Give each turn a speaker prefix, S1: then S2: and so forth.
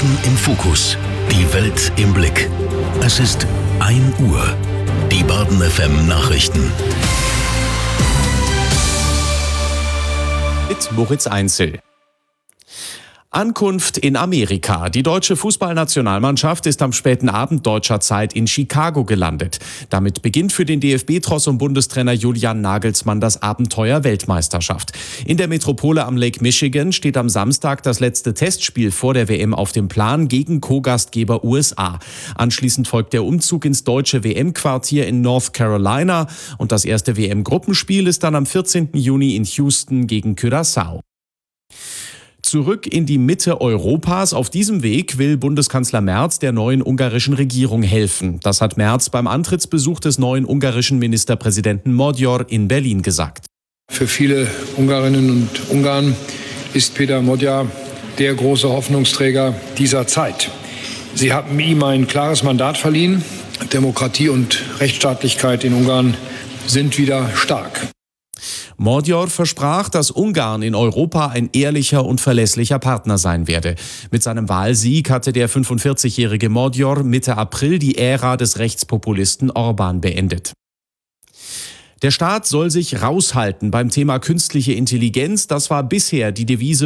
S1: Baden im Fokus. Die Welt im Blick. Es ist 1 Uhr. Die Baden FM Nachrichten.
S2: Mit Moritz Einzel. Ankunft in Amerika. Die deutsche Fußballnationalmannschaft ist am späten Abend deutscher Zeit in Chicago gelandet. Damit beginnt für den DFB-Tross und Bundestrainer Julian Nagelsmann das Abenteuer Weltmeisterschaft. In der Metropole am Lake Michigan steht am Samstag das letzte Testspiel vor der WM auf dem Plan gegen Co-Gastgeber USA. Anschließend folgt der Umzug ins deutsche WM-Quartier in North Carolina und das erste WM-Gruppenspiel ist dann am 14. Juni in Houston gegen Curaçao. Zurück in die Mitte Europas. Auf diesem Weg will Bundeskanzler Merz der neuen ungarischen Regierung helfen. Das hat Merz beim Antrittsbesuch des neuen ungarischen Ministerpräsidenten Magyar in Berlin gesagt.
S3: Für viele Ungarinnen und Ungarn ist Péter Magyar der große Hoffnungsträger dieser Zeit. Sie haben ihm ein klares Mandat verliehen. Demokratie und Rechtsstaatlichkeit in Ungarn sind wieder stark.
S2: Magyar versprach, dass Ungarn in Europa ein ehrlicher und verlässlicher Partner sein werde. Mit seinem Wahlsieg hatte der 45-jährige Magyar Mitte April die Ära des Rechtspopulisten Orbán beendet. Der Staat soll sich raushalten beim Thema künstliche Intelligenz. Das war bisher die Devise